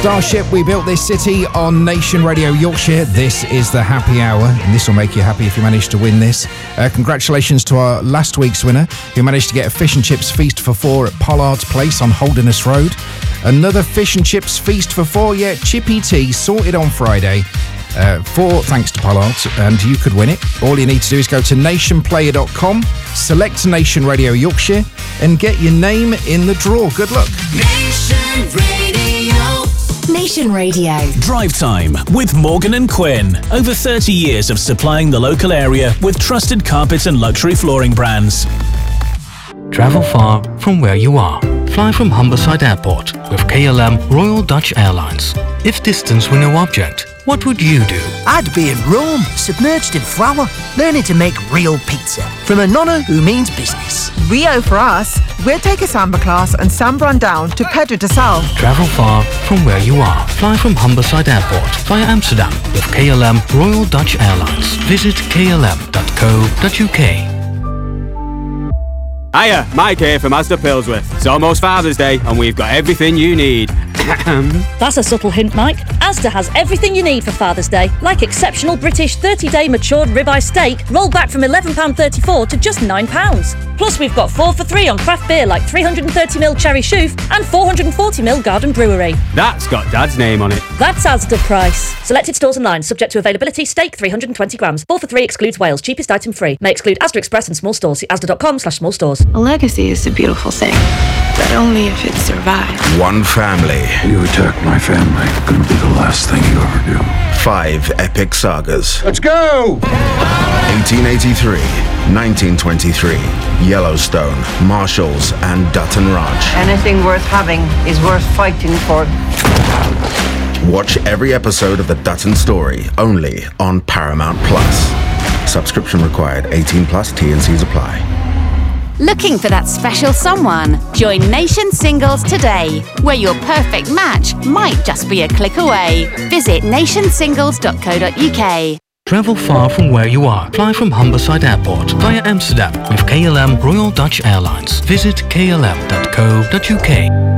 Starship, we built this city on Nation Radio Yorkshire. This is the happy hour, and this will make you happy if you manage to win this. Congratulations to our last week's winner, who managed to get a fish and chips feast for four at Pollard's Place on Holderness Road. Another fish and chips feast for four, Chippy Tea, sorted on Friday. Thanks to Pollard's, and you could win it. All you need to do is go to nationplayer.com, select Nation Radio Yorkshire, and get your name in the draw. Good luck. Nation Radio. Nation Radio. Drive Time with Morgan and Quinn. Over 30 years of supplying the local area with trusted carpet and luxury flooring brands. Travel far from where you are. Fly from Humberside Airport with KLM Royal Dutch Airlines. If distance were no object, what would you do? I'd be in Rome, submerged in flour, learning to make real pizza from a nonna who means business. Rio for us. We'll take a samba class and samba on down to Pedro de Sal. Travel far from where you are. Fly from Humberside Airport via Amsterdam with KLM Royal Dutch Airlines. Visit klm.co.uk. Hiya, Mike here from Asda Pilsworth. It's almost Father's Day and we've got everything you need. That's a subtle hint, Mike. Asda has everything you need for Father's Day, like exceptional British 30-day matured ribeye steak, rolled back from £11.34 to just £9. Plus, we've got 4 for 3 on craft beer like 330ml Cherry Chouf and 440ml Garden Brewery. That's got Dad's name on it. That's Asda price. Selected stores online, subject to availability. Steak 320 grams. 4 for 3 excludes Wales. Cheapest item free. May exclude Asda Express and small stores. See asda.com/small stores. A legacy is a beautiful thing, but only if it survives. One family. You attack my family, gonna be the last thing you ever do. 5 epic sagas. Let's go! 1883, 1923, Yellowstone, Marshalls, and Dutton Ranch. Anything worth having is worth fighting for. Watch every episode of The Dutton Story, only on Paramount Plus. Subscription required, 18 plus, T&Cs apply. Looking for that special someone? Join Nation Singles today, where your perfect match might just be a click away. Visit nationsingles.co.uk. Travel far from where you are. Fly from Humberside Airport via Amsterdam with KLM Royal Dutch Airlines. Visit klm.co.uk.